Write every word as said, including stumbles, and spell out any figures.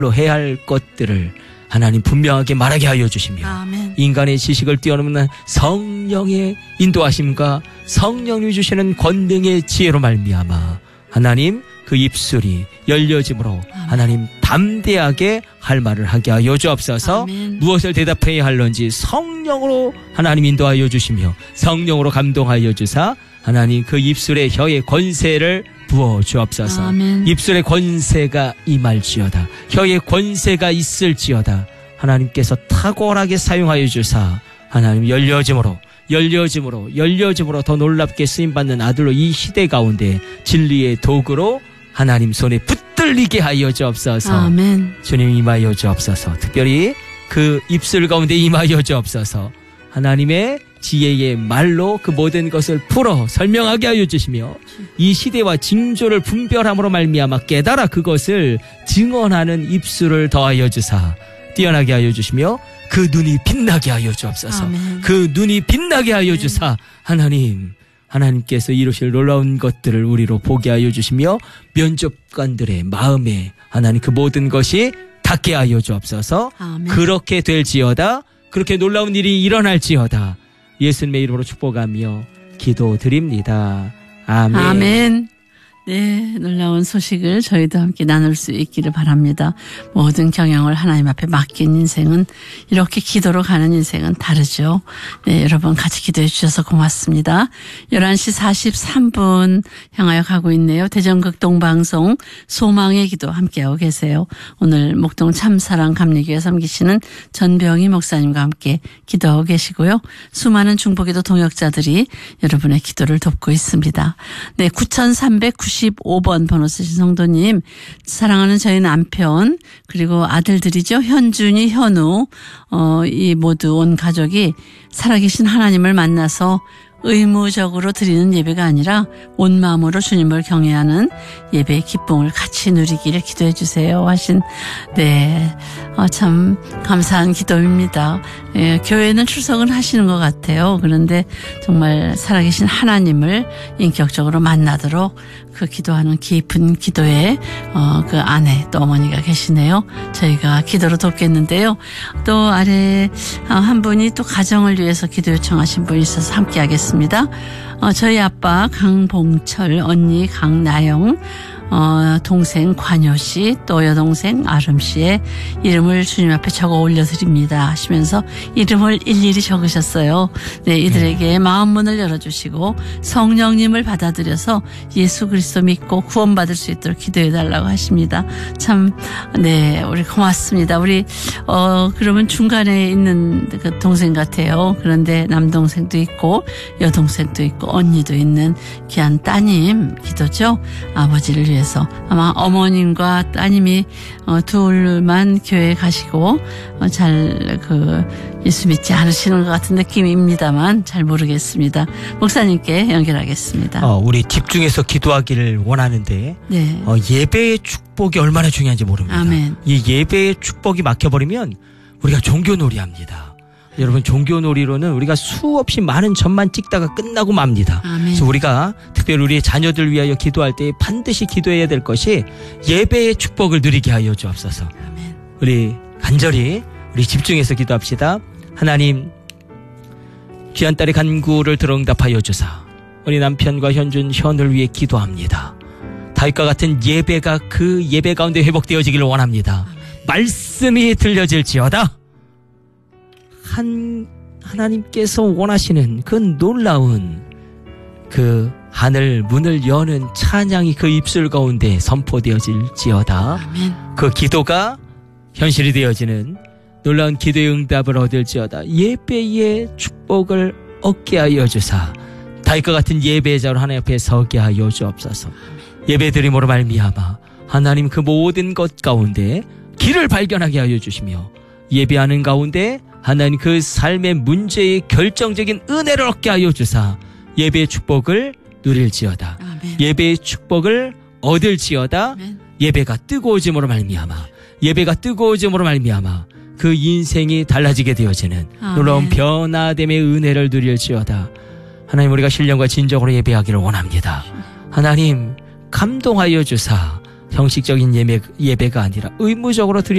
해야 할 것들을 하나님 분명하게 말하게 하여 주시며 아멘. 인간의 지식을 뛰어넘는 성령의 인도하심과 성령이 주시는 권능의 지혜로 말미암아 하나님 그 입술이 열려짐으로 아멘. 하나님 담대하게 할 말을 하게 하여 주옵소서. 아멘. 무엇을 대답해야 할런지 성령으로 하나님 인도하여 주시며 성령으로 감동하여 주사 하나님 그 입술에 혀의 권세를 부어 주옵소서. 아멘. 입술의 권세가 임할지어다. 혀의 권세가 있을지어다. 하나님께서 탁월하게 사용하여 주사 하나님 열려짐으로 열려짐으로 열려짐으로 더 놀랍게 쓰임받는 아들로 이 시대 가운데 진리의 도구로 하나님 손에 붙들리게 하여 주옵소서. 아멘. 주님 임하여 주옵소서. 특별히 그 입술 가운데 임하여 주옵소서. 하나님의 지혜의 말로 그 모든 것을 풀어 설명하게 하여 주시며 이 시대와 징조를 분별함으로 말미암아 깨달아 그것을 증언하는 입술을 더하여 주사 뛰어나게 하여 주시며 그 눈이 빛나게 하여 주옵소서. 아멘. 그 눈이 빛나게 하여 주사 하나님 하나님께서 이루실 놀라운 것들을 우리로 보게 하여 주시며 면접관들의 마음에 하나님 그 모든 것이 닿게 하여 주옵소서. 아멘. 그렇게 될지어다. 그렇게 놀라운 일이 일어날지어다. 예수님의 이름으로 축복하며 기도드립니다. 아멘. 아멘. 네, 놀라운 소식을 저희도 함께 나눌 수 있기를 바랍니다. 모든 경영을 하나님 앞에 맡긴 인생은 이렇게 기도로 가는 인생은 다르죠. 네, 여러분 같이 기도해 주셔서 고맙습니다. 열한 시 사십삼 분 향하여 가고 있네요. 대전극 동방송 소망의 기도 함께하고 계세요. 오늘 목동 참사랑 감리교회 섬기시는 전병희 목사님과 함께 기도하고 계시고요. 수많은 중보기도 동역자들이 여러분의 기도를 돕고 있습니다. 네, 구천삼백구십오 번 번호 쓰신 성도님, 사랑하는 저희 남편 그리고 아들들이죠. 현준이, 현우, 어, 이 모두 온 가족이 살아계신 하나님을 만나서 의무적으로 드리는 예배가 아니라 온 마음으로 주님을 경외하는 예배의 기쁨을 같이 누리기를 기도해 주세요 하신, 네, 어, 참 감사한 기도입니다. 예, 교회는 출석은 하시는 것 같아요. 그런데 정말 살아계신 하나님을 인격적으로 만나도록 그 기도하는 깊은 기도에 어, 그 안에 또 어머니가 계시네요. 저희가 기도로 돕겠는데요. 또 아래 한 분이 또 가정을 위해서 기도 요청하신 분이 있어서 함께 하겠습니다. 어, 저희 아빠 강봉철, 언니 강나영, 어, 동생 관효씨, 또 여동생 아름씨의 이름을 주님 앞에 적어 올려드립니다 하시면서 이름을 일일이 적으셨어요. 네, 이들에게 네. 마음문을 열어주시고 성령님을 받아들여서 예수 그리스도 믿고 구원받을 수 있도록 기도해달라고 하십니다. 참, 네, 우리 고맙습니다. 우리, 어, 그러면 중간에 있는 그 동생 같아요. 그런데 남동생도 있고 여동생도 있고 언니도 있는 귀한 따님 기도죠. 아버지를 위해 그래서 아마 어머님과 따님이 어, 둘만 교회에 가시고 어, 잘 그 예수 믿지 않으시는 것 같은 느낌입니다만 잘 모르겠습니다. 목사님께 연결하겠습니다. 어, 우리 집중해서 기도하기를 원하는데 네. 어, 예배의 축복이 얼마나 중요한지 모릅니다. 아멘. 이 예배의 축복이 막혀버리면 우리가 종교놀이합니다. 여러분 종교놀이로는 우리가 수없이 많은 점만 찍다가 끝나고 맙니다. 아멘. 그래서 우리가 특별히 우리의 자녀들 위하여 기도할 때 반드시 기도해야 될 것이 예배의 축복을 누리게 하여 주옵소서. 아멘. 우리 간절히 우리 집중해서 기도합시다. 하나님 귀한 딸의 간구를 들어 응답하여 주사 우리 남편과 현준 현을 위해 기도합니다. 다윗과 같은 예배가 그 예배 가운데 회복되어지기를 원합니다. 아멘. 말씀이 들려질지어다. 한, 하나님께서 원하시는 그 놀라운 그 하늘 문을 여는 찬양이 그 입술 가운데 선포되어질지어다. 아멘. 그 기도가 현실이 되어지는 놀라운 기도의 응답을 얻을지어다. 예배의 축복을 얻게 하여 주사 다윗과 같은 예배자로 하나님 앞에 서게 하여 주옵소서. 예배드림으로 말미암아 하나님 그 모든 것 가운데 길을 발견하게 하여 주시며 예배하는 가운데 하나님 그 삶의 문제의 결정적인 은혜를 얻게 하여 주사 예배의 축복을 누릴지어다. 아멘. 예배의 축복을 얻을지어다. 아멘. 예배가 뜨거워짐으로 말미암아 예배가 뜨거워짐으로 말미암아 그 인생이 달라지게 되어지는 아멘. 놀라운 변화됨의 은혜를 누릴지어다. 하나님 우리가 신령과 진정으로 예배하기를 원합니다. 하나님 감동하여 주사 형식적인 예배, 예배가 아니라 의무적으로 드려